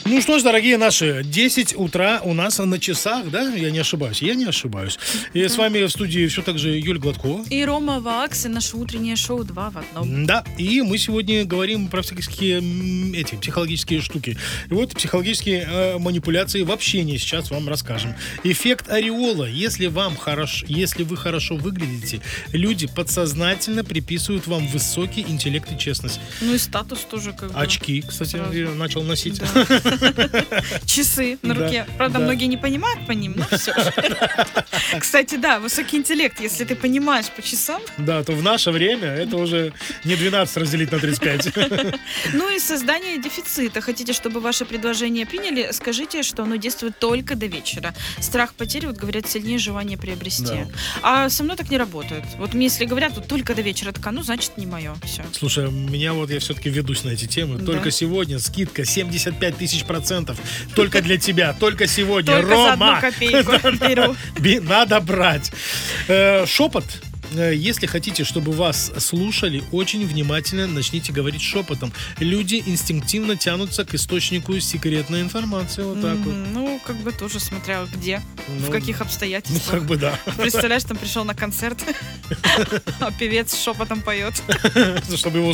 Ну что ж, дорогие наши, 10 утра у нас на часах, да? Я не ошибаюсь. И с вами в студии все так же Юль Гладкова. И Рома Вакс, и наше утреннее шоу «Два в одном». Да, и мы сегодня говорим про всякие эти психологические штуки. И вот психологические манипуляции в общении сейчас вам расскажем. Эффект ореола. Если вы хорошо выглядите, люди подсознательно приписывают вам высокий интеллект и честность. Ну и статус тоже как бы. Очки, кстати, я начал носить. Часы на руке. Правда, многие не понимают по ним, но все. Кстати, да, высокий интеллект, если ты понимаешь по часам. Да, то в наше время это уже не 12 разделить на 35. Ну и создание дефицита. Хотите, чтобы ваше предложение приняли, скажите, что оно действует только до вечера. Страх потери, вот говорят, сильнее желание приобрести. Да. А со мной так не работает. Вот мне если говорят, вот только до вечера, такая, ну, значит, не мое. Все. Слушай, я все-таки ведусь на эти темы. Да. Только сегодня скидка 75 000%. Только для тебя. Только сегодня. Только Рома! за одну копейку беру. Надо брать. Шепот. Если хотите, чтобы вас слушали, очень внимательно начните говорить шепотом. Люди инстинктивно тянутся к источнику секретной информации. Вот так вот. Ну, как бы тоже смотря где, в каких обстоятельствах. Ну, как бы да. Представляешь, там пришел на концерт, а певец шепотом поет. Чтобы его